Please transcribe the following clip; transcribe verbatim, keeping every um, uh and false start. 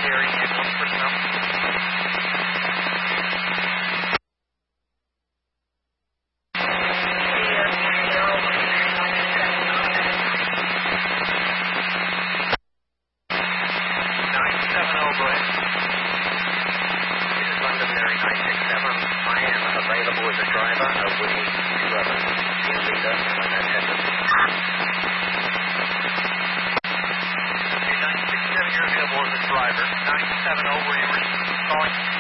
Gary, ambulance personnel. nine seven zero, go ahead. This is Londonderry nine six seven. I am available as a driver of Whitney eleven, team leader, and an attendant. Okay, nine six seven, you're available as a driver. nine seven zero, were you calling?